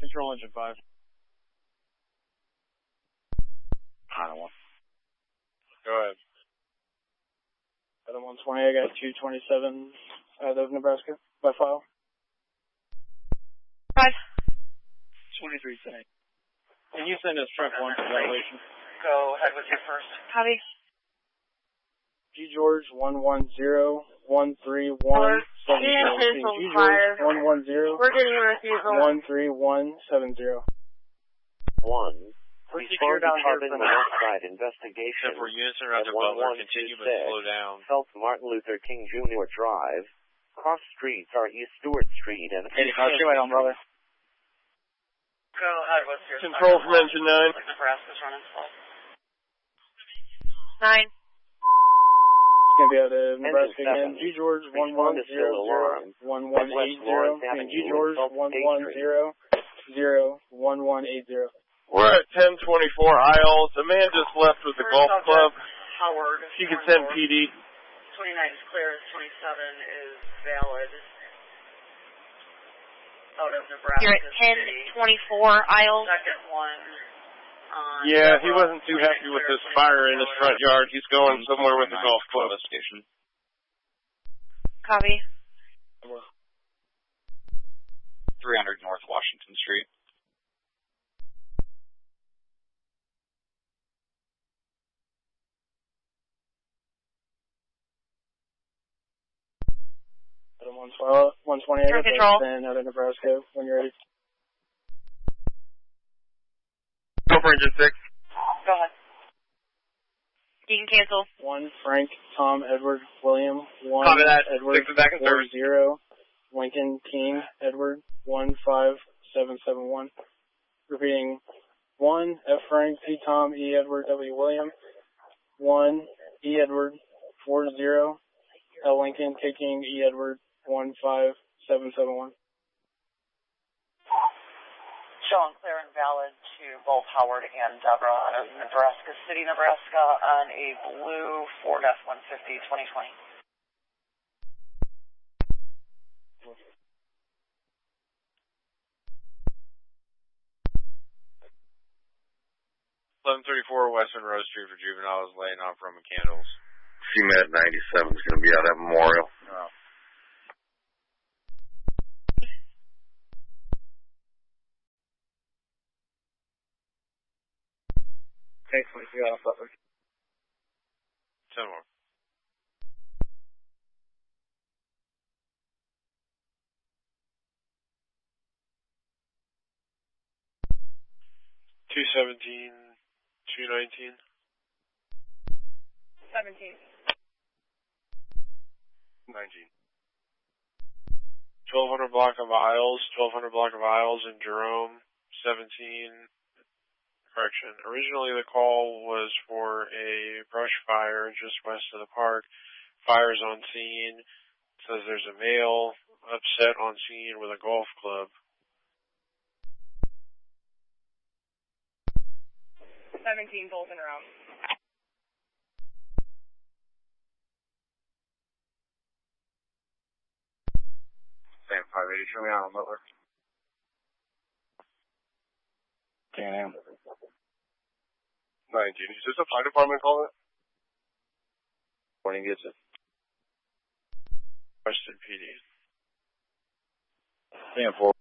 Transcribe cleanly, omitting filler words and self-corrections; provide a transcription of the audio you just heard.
Control engine 5. Pilot 1. Go ahead. Adam 120, I got 227 out of Nebraska by file. 5. 23 saying. Can you send us truck 1 for evaluation? Go ahead with your first. Copy. G George 110 131 Hello. 70. G George 110 We're getting a refusal. 13170. 1. We're secure down here for now. Monoxide investigation. Except for units around the Butler, continue but slow down. South Martin Luther King Jr. Drive. Cross streets are East Stewart Street and... Hey, how's your way on, brother? Go ahead with your... Control from engine 9. Nebraska's running slow. 9. It's going to be out of Nebraska again. G George 1100 1180. And G George 110 1180. We're at 1024 Isles. The man just left with the golf club. Howard. You can send PD. 29 is clear. 27 is valid. Out of Nebraska. You're at 1024 Isles. Second one. Yeah, he wasn't too happy with this fire in his front yard. He's going somewhere with the golf club. Station. Copy. 300 North Washington Street. Adam 120, I got Control. 10 out of Nebraska when you're ready. Go for engine 6. Go ahead. You can cancel. 1 Frank Tom Edward William 1 Copy that. Edward 6 is back in service. 40 Lincoln King Edward 15771. Repeating 1 F Frank P Tom E Edward W William 1 E Edward 40 L Lincoln K King E Edward 15771. Showing clear and valid to both Howard and Deborah out of Nebraska City, Nebraska on a blue Ford F-150 2020. Western Rose Street for juveniles laying off Roman candles. CMAT 97 is going to be out at Memorial. Oh. Okay, 23 out of Butler. 10 more. $217, $219. 17. 19. 1200 block of Isles, 1200 block of Isles in Jerome, 17. Correction. Originally the call was for a brush fire just west of the park. Fire's on scene. It says there's a male upset on scene with a golf club. 17 Bolton Road. Same 580, show me out on Butler. 10 a.m. 19. Is this a fire department calling it? Morning gets it. Western PD. 10-4.